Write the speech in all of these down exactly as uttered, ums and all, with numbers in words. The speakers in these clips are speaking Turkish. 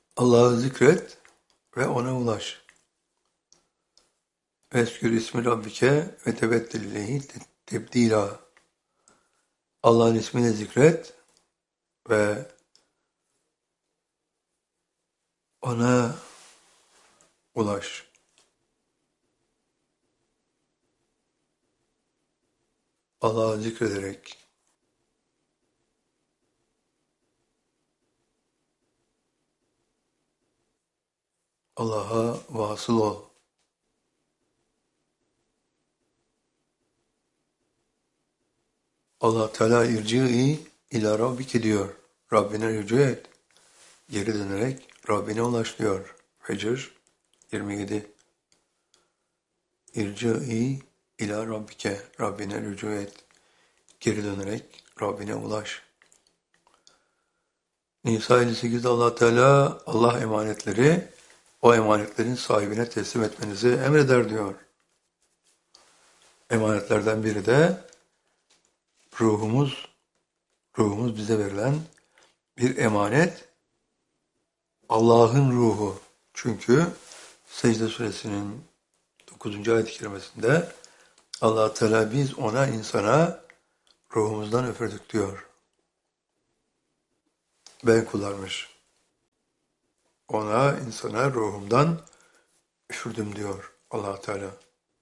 Allah'ı zikret ve ona ulaş. Veskür ismi Rabbike ve teveddel ileyhi tebdila. Allah'ın ismini zikret ve ona ulaş. Allah'ı zikrederek Allah'a vasıl ol. Allah Teala irci'i ila Rabbike diyor. Rabbine rücu et. Geri dönerek Rabbine ulaş diyor. Fecr yirmi yedi. İrci'i ila Rabbike. Rabbine rücu et. Geri dönerek Rabbine ulaş. Nisa elli sekizde Allah Teala Allah emanetleri o emanetlerin sahibine teslim etmenizi emreder diyor. Emanetlerden biri de ruhumuz, ruhumuz bize verilen bir emanet, Allah'ın ruhu. Çünkü Secde Suresinin dokuzuncu ayet-i kerimesinde Allah Teala biz ona insana ruhumuzdan üfürdük diyor. Ben kullanmış. Ona insana ruhumdan üfürdüm diyor Allah Teala.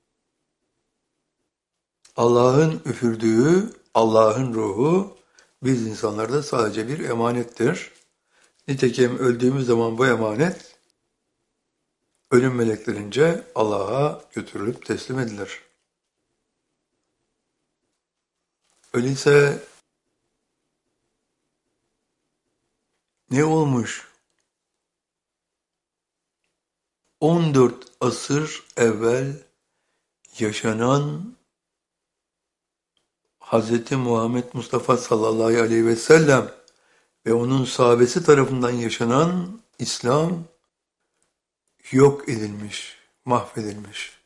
Allah'ın üfürdüğü, Allah'ın ruhu biz insanlarda sadece bir emanettir. Nitekim öldüğümüz zaman bu emanet ölüm meleklerince Allah'a götürülüp teslim edilir. Öyleyse ne olmuş? on dört asır evvel yaşanan Hz. Muhammed Mustafa sallallahu aleyhi ve sellem ve onun sahabesi tarafından yaşanan İslam yok edilmiş, mahvedilmiş.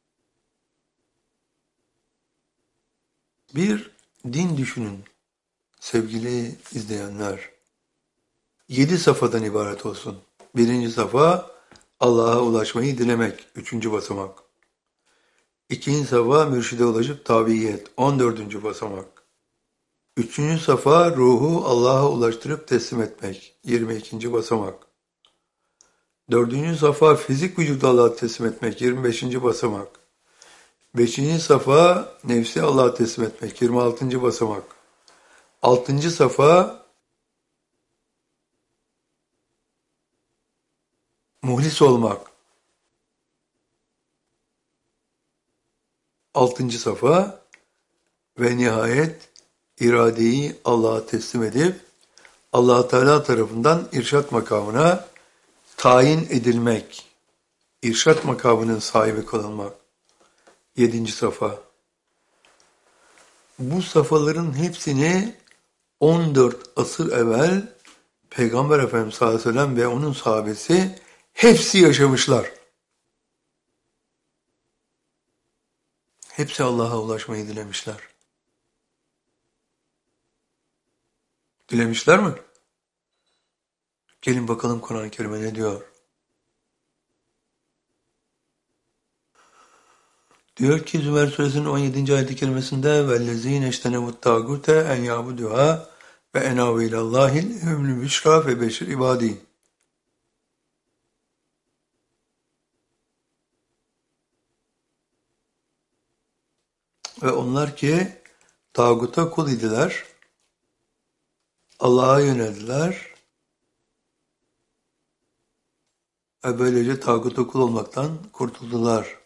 Bir din düşünün sevgili izleyenler. Yedi safhadan ibaret olsun. Birinci safha Allah'a ulaşmayı dilemek, üçüncü basamak. İkinci safha mürşide ulaşıp tabiyet, on dördüncü basamak. Üçüncü safha ruhu Allah'a ulaştırıp teslim etmek, yirmi ikinci basamak. Dördüncü safha fizik vücudu Allah'a teslim etmek, yirmi beşinci basamak. Beşinci safha nefsi Allah'a teslim etmek, yirmi altıncı basamak. Altıncı safha muhlis olmak. Altıncı safha ve nihayet iradeyi Allah'a teslim edip Allah Teala tarafından irşat makamına tayin edilmek, irşat makamının sahibi kılınmak. Yedinci safha. Bu safhaların hepsini on dört asır evvel Peygamber Efendimiz sallallahu aleyhi ve sellem ve onun sahabesi hepsi yaşamışlar. Hepsi Allah'a ulaşmayı dilemişler. Dilemişler mi? Gelin bakalım Kur'an-ı Kerim'e ne diyor? Diyor ki Zümer Suresinin on yedinci ayet-i kerimesinde وَالَّذ۪ينَ اَجْتَنَبُوا التَّاغُوتَ اَنْ يَعْبُدُهَا وَاَنَابُوا اِلَى اللّٰهِ الْهُمْلُ بِشْرَى فَبَشِّرْ عِبَادِهِ. Ve onlar ki tağuta kul idiler, Allah'a yöneldiler ve böylece tağuta kul olmaktan kurtuldular.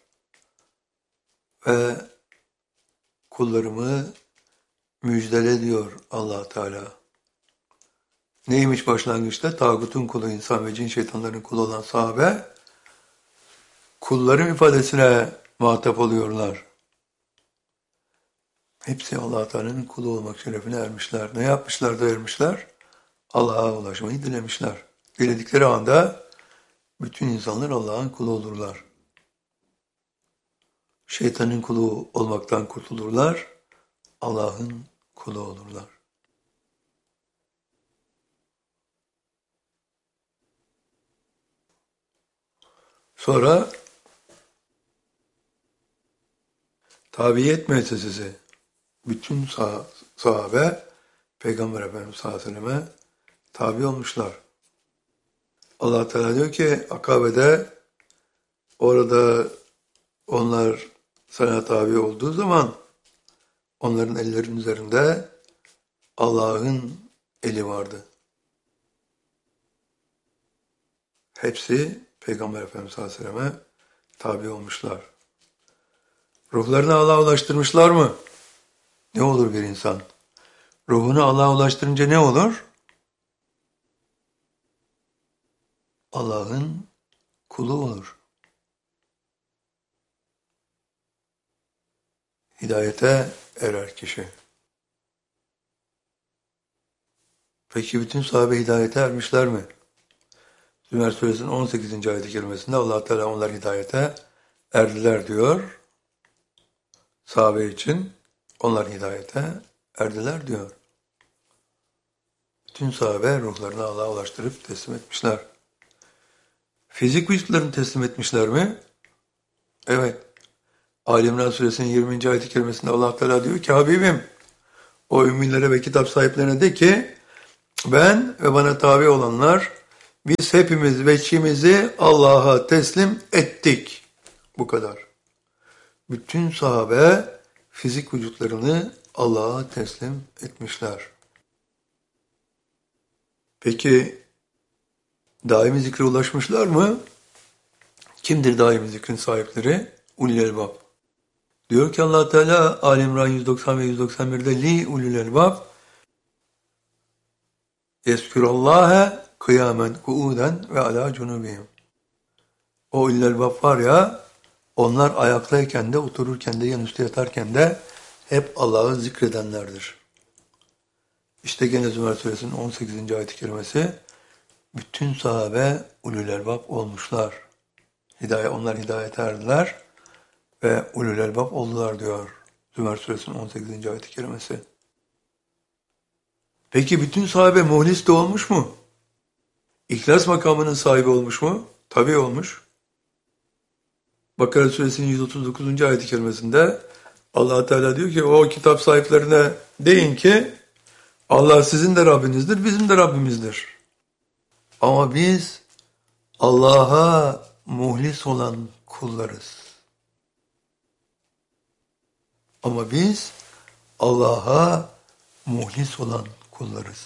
Ve kullarımı müjdele diyor Allah Teala. Neymiş başlangıçta? Tağutun kulu, insan ve cin şeytanların kulu olan sahabe, kullarım ifadesine muhatap oluyorlar. Hepsi Allah Teala'nın kulu olmak şerefine ermişler. Ne yapmışlar da ermişler? Allah'a ulaşmayı dilemişler. Diledikleri anda bütün insanlar Allah'ın kulu olurlar. Şeytanın kulu olmaktan kurtulurlar, Allah'ın kulu olurlar. Sonra tabiyet müessesesi. Bütün sah sahabe Peygamber Efendimiz sallallahu aleyhi ve selleme tabi olmuşlar. Allah Teala diyor ki Akabe'de orada onlar sana tabi olduğu zaman onların ellerinin üzerinde Allah'ın eli vardı. Hepsi Peygamber Efendimiz sallallahu aleyhi ve selleme tabi olmuşlar. Ruhlarını Allah'a ulaştırmışlar mı? Ne olur bir insan? Ruhunu Allah'a ulaştırınca ne olur? Allah'ın kulu olur. Hidayete erer kişi. Peki bütün sahabe hidayete ermişler mi? Zümer Suresinin on sekizinci ayet-i kerimesinde Allah Teala onlar hidayete erdiler diyor. Sahabe için onlar hidayete erdiler diyor. Bütün sahabe ruhlarını Allah'a ulaştırıp teslim etmişler. Fizik vücutlarını teslim etmişler mi? Evet. Ali İmran Suresinin yirminci ayet-i kerimesinde Allah Teala diyor ki Habibim o ümmilere ve kitap sahiplerine de ki ben ve bana tabi olanlar biz hepimiz veçimizi Allah'a teslim ettik. Bu kadar. Bütün sahabe fizik vücutlarını Allah'a teslim etmişler. Peki daimi zikre ulaşmışlar mı? Kimdir daimi zikrin sahipleri? Ulul elbab. Diyor ki Allah Teala Ali İmran yüz doksan ve yüz doksan bir'de li ulul elbab yezkürullâhe kıyamen kuuden ve ala cunubihim. O ulul elbab var ya onlar ayaktayken de otururken de yanüstü yatarken de hep Allah'ı zikredenlerdir. İşte gene Zümer Suresinin on sekizinci ayet-i kerimesi bütün sahabe ulul elbab olmuşlar. Hidayet, onlar hidayete erdiler ve ulul elbab oldular diyor Zümer Suresinin on sekizinci ayet-i kerimesi. Peki bütün sahabe muhlis de olmuş mu? İhlas makamının sahibi olmuş mu? Tabii olmuş. Bakara Suresinin yüz otuz dokuzuncu ayet-i kerimesinde Allah Teala diyor ki o kitap sahiplerine deyin ki Allah sizin de Rabbinizdir, bizim de Rabbimizdir. Ama biz Allah'a muhlis olan kullarız. Ama biz Allah'a muhlis olan kullarız.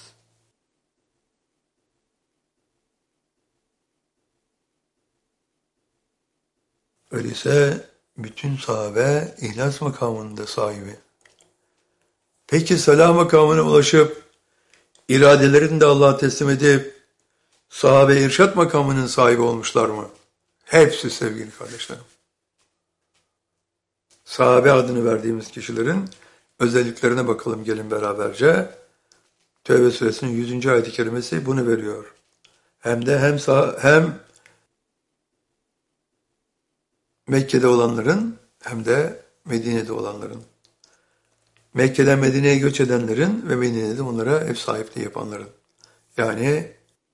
Öyleyse bütün sahabe ihlas makamında sahibi. Peki selam makamına ulaşıp iradelerini de Allah'a teslim edip sahabe irşat makamının sahibi olmuşlar mı? Hepsi sevgili kardeşlerim. Sahabe adını verdiğimiz kişilerin özelliklerine bakalım gelin beraberce. Tevbe suresinin yüzüncü ayet-i kerimesi bunu veriyor. Hem de hem sah hem Mekke'de olanların hem de Medine'de olanların. Mekke'den Medine'ye göç edenlerin ve Medine'de onlara ev sahipliği yapanların. Yani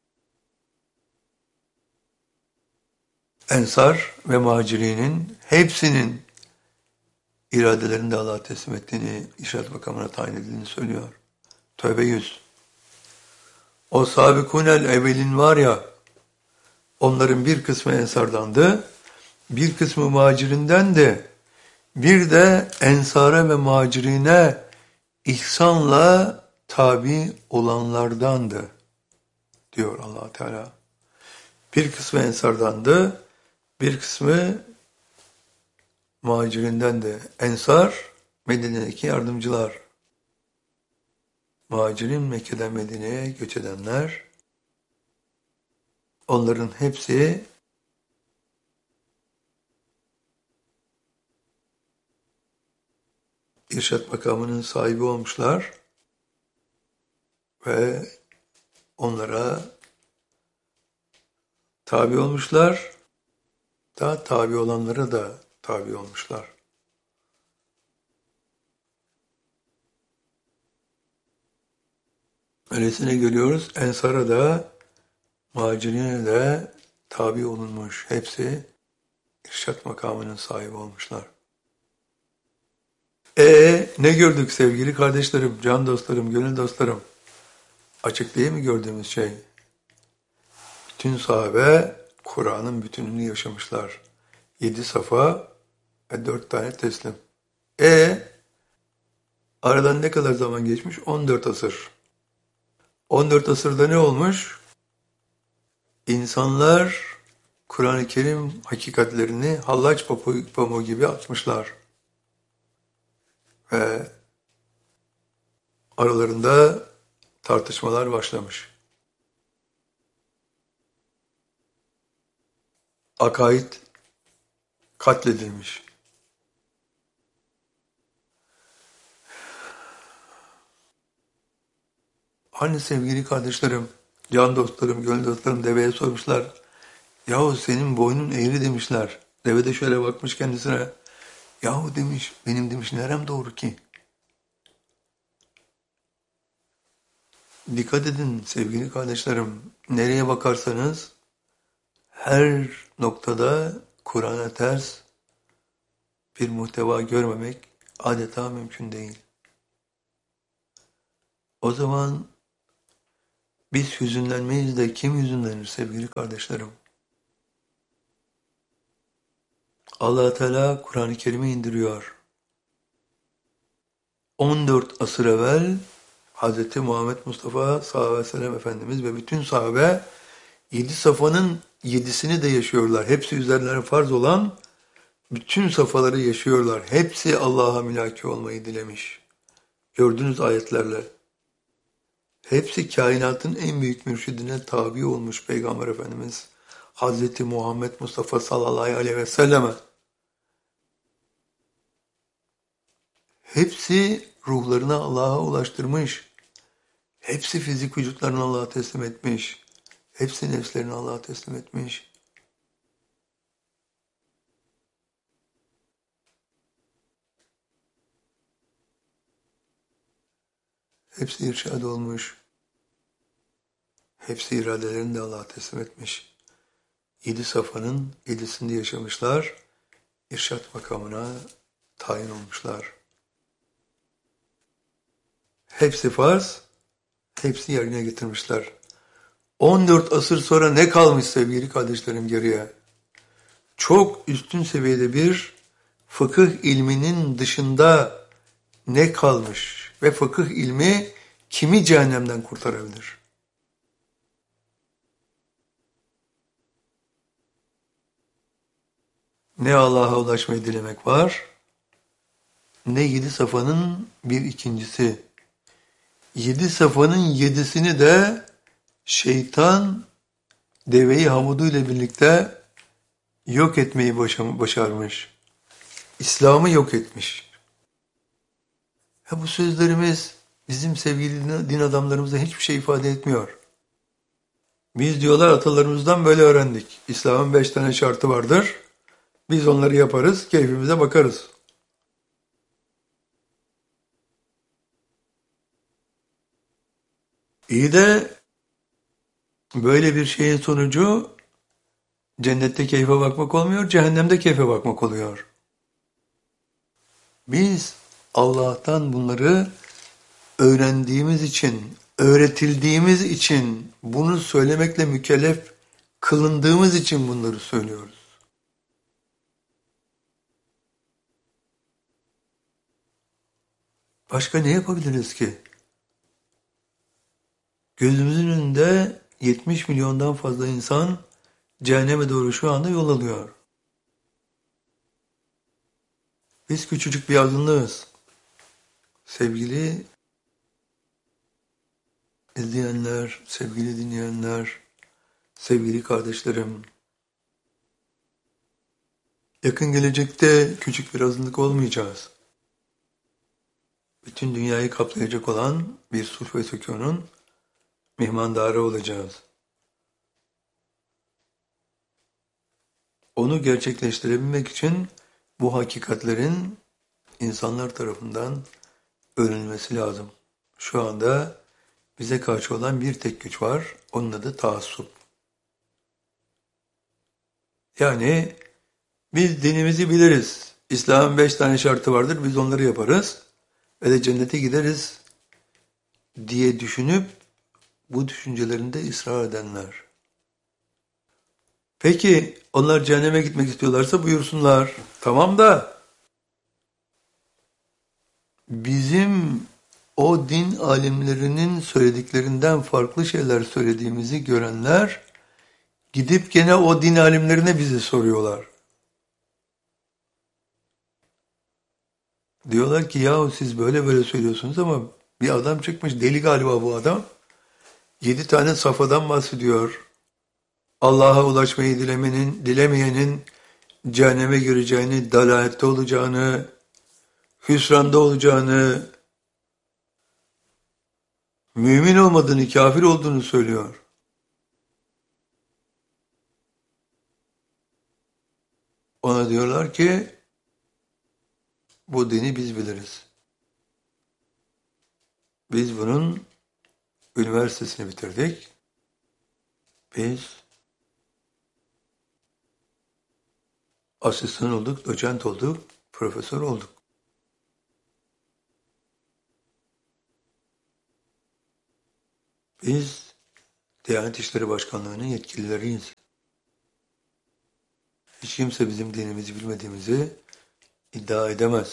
Ensar ve Muhacirinin hepsinin iradelerini de Allah'a teslim ettiğini, irşad makamına tayin edildiğini söylüyor. Tövbe yüz. O sabikunel evvelin var ya, onların bir kısmı Ensar'dandı, bir kısmı Muhacirinden de, bir de Ensar'a ve Muhacirine ihsanla tabi olanlardandı, diyor Allah Teala. Bir kısmı Ensar'dandı, bir kısmı Muhacirinden de. Ensar, Medine'deki yardımcılar. Muhacirin Mekke'den Medine'ye göç edenler, onların hepsi irşad makamının sahibi olmuşlar ve onlara tabi olmuşlar, da tabi olanlara da tabi olmuşlar. Öylesine görüyoruz, Ensar'a da, Muhacirine de tabi olunmuş. Hepsi irşat makamının sahibi olmuşlar. E ne gördük sevgili kardeşlerim, can dostlarım, gönül dostlarım? Açık değil mi gördüğümüz şey? Bütün sahabe Kur'an'ın bütününü yaşamışlar. Yedi safa ve dört tane teslim. E aradan ne kadar zaman geçmiş? On dört asır. On dört asırda ne olmuş? İnsanlar Kur'an-ı Kerim hakikatlerini hallaç pamuğu gibi atmışlar. Ve aralarında tartışmalar başlamış. Akaid katledilmiş. Hani sevgili kardeşlerim, can dostlarım, gönül dostlarım deveye sormuşlar. Yahu senin boynun eğri demişler. Deve de şöyle bakmış kendisine. Yahu demiş, benim demiş nerem doğru ki? Dikkat edin sevgili kardeşlerim, nereye bakarsanız her noktada Kur'an'a ters bir muhteva görmemek adeta mümkün değil. O zaman biz hüzünlenmeyiz de kim hüzünlenir sevgili kardeşlerim? Allah Teala Kur'an-ı Kerim'i indiriyor. on dört asır evvel Hz. Muhammed Mustafa sallallahu aleyhi ve sellem Efendimiz ve bütün sahabe yedi safanın yedisini de yaşıyorlar. Hepsi üzerlerine farz olan bütün safaları yaşıyorlar. Hepsi Allah'a mülaki olmayı dilemiş. Gördüğünüz ayetlerle. Hepsi kainatın en büyük mürşidine tabi olmuş Peygamber Efendimiz Hz. Muhammed Mustafa sallallahu aleyhi ve selleme. Hepsi ruhlarını Allah'a ulaştırmış. Hepsi fizik vücutlarını Allah'a teslim etmiş. Hepsi nefslerini Allah'a teslim etmiş. Hepsi irşad olmuş. Hepsi iradelerini de Allah'a teslim etmiş. Yedi safanın yedisinde yaşamışlar. İrşad makamına tayin olmuşlar. Hepsi farz, hepsi yerine getirmişler. on dört asır sonra ne kalmış sevgili kardeşlerim geriye? Çok üstün seviyede bir fıkıh ilminin dışında ne kalmış? Ve fıkıh ilmi kimi cehennemden kurtarabilir? Ne Allah'a ulaşmayı dilemek var, ne yedi safanın bir ikincisi. Yedi safanın yedisini de şeytan deveyi hamudu ile birlikte yok etmeyi başarmış. İslam'ı yok etmiş. Ha, bu sözlerimiz bizim sevgili din adamlarımıza hiçbir şey ifade etmiyor. Biz diyorlar atalarımızdan böyle öğrendik. İslam'ın beş tane şartı vardır. Biz onları yaparız, keyfimize bakarız. İyi de böyle bir şeyin sonucu cennette keyfe bakmak olmuyor, cehennemde keyfe bakmak oluyor. Biz Allah'tan bunları öğrendiğimiz için, öğretildiğimiz için, bunu söylemekle mükellef kılındığımız için bunları söylüyoruz. Başka ne yapabiliriz ki? Gözümüzün önünde yetmiş milyondan fazla insan cehenneme doğru şu anda yol alıyor. Biz küçücük bir azınlığız. Sevgili izleyenler, sevgili dinleyenler, sevgili kardeşlerim, yakın gelecekte küçük bir azınlık olmayacağız. Bütün dünyayı kaplayacak olan bir sulh ve sükûnun mihmandarı olacağız. Onu gerçekleştirebilmek için bu hakikatlerin insanlar tarafından öğrenilmesi lazım. Şu anda bize karşı olan bir tek güç var. Onun adı taassup. Yani Biz dinimizi biliriz. İslam'ın beş tane şartı vardır. Biz onları yaparız. Ve de cennete gideriz diye düşünüp bu düşüncelerinde ısrar edenler. Peki onlar cehenneme gitmek istiyorlarsa buyursunlar. Tamam da bizim o din alimlerinin söylediklerinden farklı şeyler söylediğimizi görenler gidip gene o din alimlerine bizi soruyorlar. Diyorlar ki yahu siz böyle böyle söylüyorsunuz ama bir adam çıkmış, deli galiba bu adam. Yedi tane safhadan bahsediyor. Allah'a ulaşmayı dilemenin, dilemeyenin cehenneme gireceğini, dalalette olacağını, hüsranda olacağını, mümin olmadığını, kafir olduğunu söylüyor. Ona diyorlar ki bu dini biz biliriz. Biz bunun üniversitesini bitirdik. Biz asistan olduk, doçent olduk, profesör olduk. Biz Diyanet İşleri Başkanlığı'nın yetkilileriyiz. Hiç kimse bizim dinimizi bilmediğimizi iddia edemez.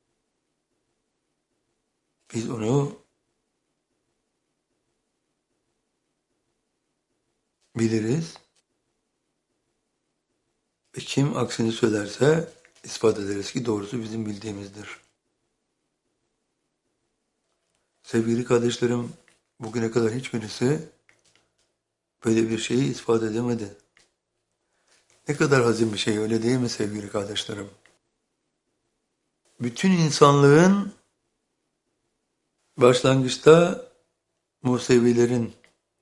Biz onu biliriz ve kim aksini söylerse ispat ederiz ki doğrusu bizim bildiğimizdir. Sevgili kardeşlerim, bugüne kadar hiçbirisi böyle bir şeyi ispat edemedi. Ne kadar hazin bir şey, öyle değil mi sevgili kardeşlerim? Bütün insanlığın başlangıçta Musevilerin,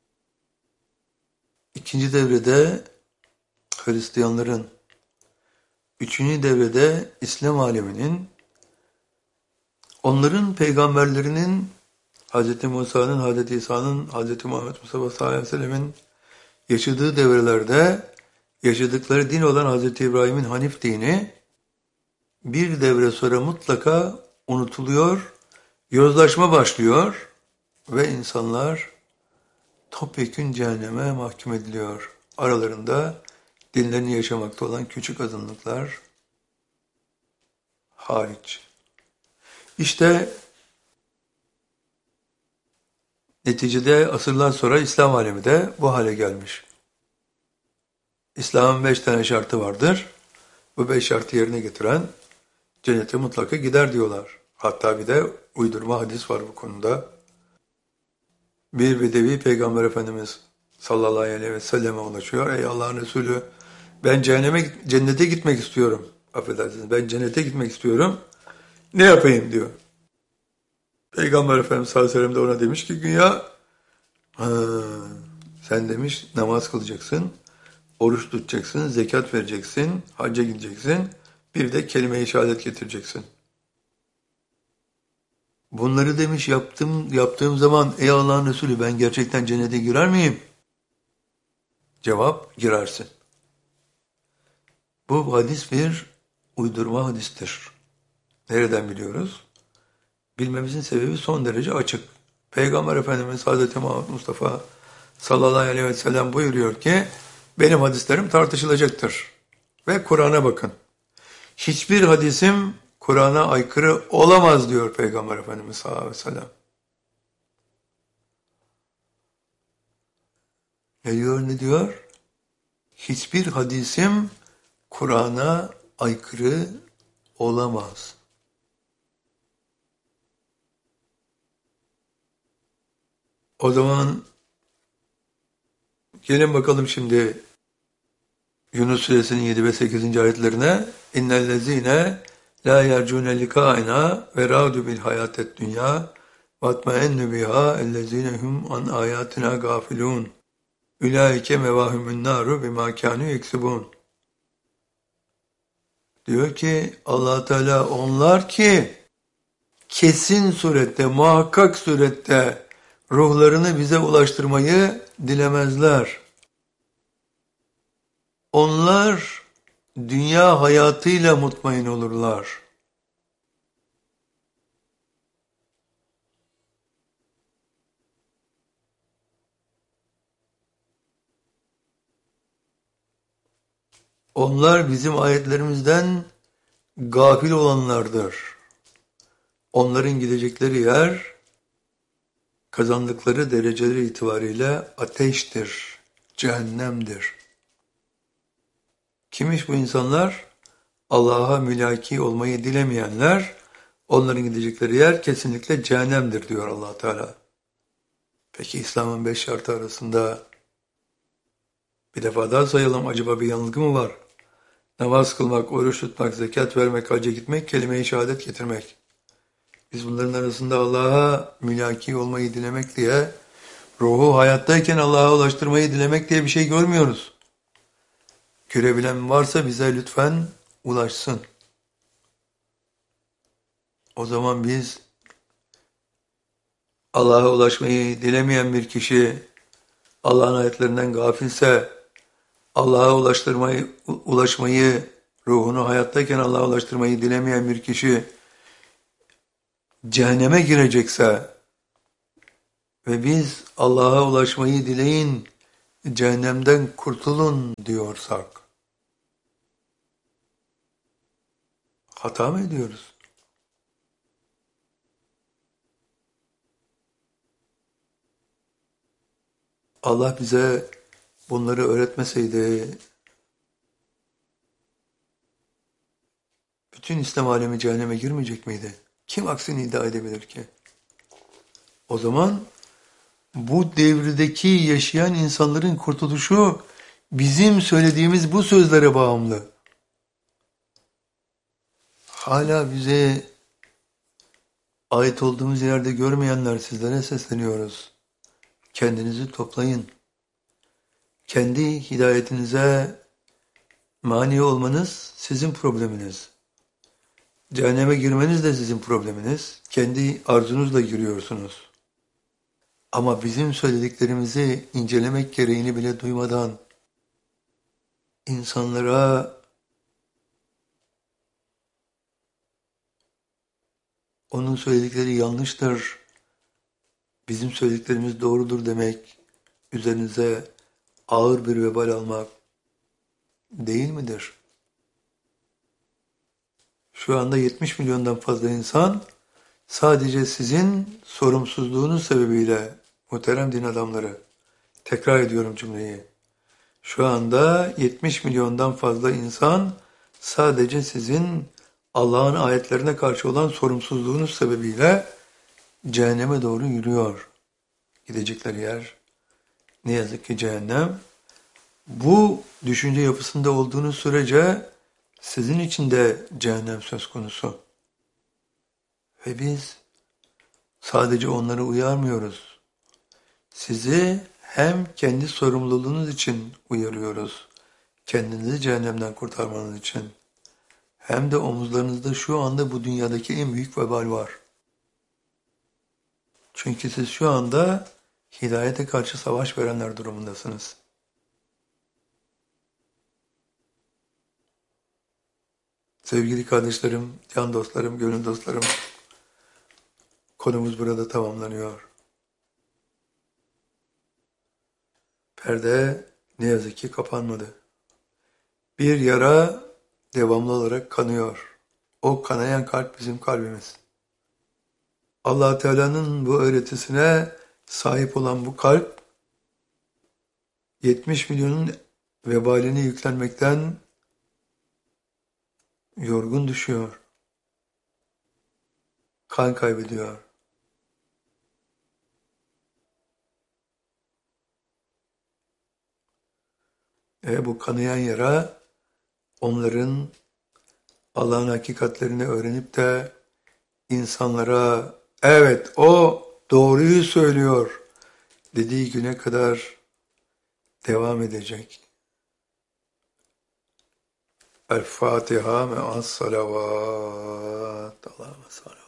ikinci devrede Hristiyanların, üçüncü devrede İslam aleminin, onların peygamberlerinin, Hz. Musa'nın, Hz. İsa'nın, Hz. Muhammed Mustafa sallallahu aleyhi ve sellem'in yaşadığı devrelerde yaşadıkları din olan Hz. İbrahim'in Hanif dini bir devre sonra mutlaka unutuluyor, yozlaşma başlıyor ve insanlar topyekün cehenneme mahkum ediliyor. Aralarında dinlerini yaşamakta olan küçük azınlıklar hariç. İşte neticede asırlar sonra İslam alemi de bu hale gelmiş. İslam'ın beş tane şartı vardır. Bu beş şartı yerine getiren cennete mutlaka gider diyorlar. Hatta bir de uydurma hadis var bu konuda. Bir bedevi Peygamber Efendimiz sallallahu aleyhi ve selleme ulaşıyor. Ey Allah'ın Resulü, ben cehenneme, cennete gitmek istiyorum. Affedersiniz, ben cennete gitmek istiyorum. Ne yapayım diyor. Peygamber Efendimiz sallallahu aleyhi ve sellem de ona demiş ki güya sen demiş namaz kılacaksın, oruç tutacaksın, zekat vereceksin, hacca gideceksin, bir de kelime-i şehadet getireceksin. Bunları demiş yaptım, yaptığım zaman ey Allah'ın Resulü ben gerçekten cennete girer miyim? Cevap, girersin. Bu hadis bir uydurma hadistir. Nereden biliyoruz? Bilmemizin sebebi son derece açık. Peygamber Efendimiz Hazreti Muhammed Mustafa sallallahu aleyhi ve sellem buyuruyor ki benim hadislerim tartışılacaktır. Ve Kur'an'a bakın. Hiçbir hadisim Kur'an'a aykırı olamaz diyor Peygamber Efendimiz sallallahu aleyhi ve sellem. Ne diyor, ne diyor? Hiçbir hadisim Kur'an'a aykırı olamaz. O zaman gelin bakalım şimdi Yunus Suresinin yedi ve sekizinci ayetlerine. İnnellezîne lâ yercûne likâina ve râdü bil hayâtet dünyâ vatmaennü bihâ ellezîne hum an âyâtina gâfilûn. Ülâike mevâhumün nâru bimâ kânû yeksibûn. Diyor ki Allah Teala onlar ki kesin surette, muhakkak surette ruhlarını bize ulaştırmayı dilemezler. Onlar dünya hayatıyla mutmain olurlar. Onlar bizim ayetlerimizden gafil olanlardır. Onların gidecekleri yer, kazandıkları dereceleri itibariyle ateştir, cehennemdir. Kimmiş bu insanlar? Allah'a mülaki olmayı dilemeyenler, onların gidecekleri yer kesinlikle cehennemdir diyor Allah Teala. Peki İslam'ın beş şartı arasında bir defa daha sayalım, acaba bir yanılgı mı var? Namaz kılmak, oruç tutmak, zekat vermek, hacca gitmek, kelime-i şehadet getirmek. Biz bunların arasında Allah'a mülaki olmayı dilemek diye, ruhu hayattayken Allah'a ulaştırmayı dilemek diye bir şey görmüyoruz. Görebilen varsa bize lütfen ulaşsın. O zaman biz Allah'a ulaşmayı dilemeyen bir kişi Allah'ın ayetlerinden gafilse, Allah'a ulaştırmayı, ulaşmayı, ruhunu hayattayken Allah'a ulaştırmayı dilemeyen bir kişi cehenneme girecekse ve biz Allah'a ulaşmayı dileyin, cehennemden kurtulun diyorsak, hata mı ediyoruz? Allah bize bunları öğretmeseydi, bütün İslam alemi cehenneme girmeyecek miydi? Kim aksini iddia edebilir ki? O zaman bu devredeki yaşayan insanların kurtuluşu bizim söylediğimiz bu sözlere bağımlı. Hala bize ait olduğumuz yerde görmeyenler, sizlere sesleniyoruz. Kendinizi toplayın. Kendi hidayetinize mani olmanız sizin probleminiz. Cehenneme girmeniz de sizin probleminiz. Kendi arzunuzla giriyorsunuz. Ama bizim söylediklerimizi incelemek gereğini bile duymadan insanlara onun söyledikleri yanlıştır, bizim söylediklerimiz doğrudur demek, üzerinize ağır bir vebal almak değil midir? Şu anda yetmiş milyondan fazla insan sadece sizin sorumsuzluğunuz sebebiyle, muhterem din adamları, tekrar ediyorum cümleyi, şu anda yetmiş milyondan fazla insan sadece sizin Allah'ın ayetlerine karşı olan sorumsuzluğunuz sebebiyle cehenneme doğru yürüyor. Gidecekleri yer ne yazık ki cehennem. Bu düşünce yapısında olduğunuz sürece sizin için de cehennem söz konusu. Ve biz sadece onları uyarmıyoruz. Sizi hem kendi sorumluluğunuz için uyarıyoruz. Kendinizi cehennemden kurtarmanız için. Hem de omuzlarınızda şu anda bu dünyadaki en büyük vebal var. Çünkü siz şu anda hidayete karşı savaş verenler durumundasınız. Sevgili kardeşlerim, can dostlarım, gönül dostlarım, konumuz burada tamamlanıyor. Perde ne yazık ki kapanmadı. Bir yara devamlı olarak kanıyor. O kanayan kalp bizim kalbimiz. Allah Teala'nın bu öğretisine sahip olan bu kalp yetmiş milyonun vebalini yüklenmekten yorgun düşüyor. Kan kaybediyor. Ve bu kanayan yara onların Allah'ın hakikatlerini öğrenip de insanlara evet o doğruyu söylüyor dediği güne kadar devam edecek. El Fatiha me'as salavat. Allah'a emanet.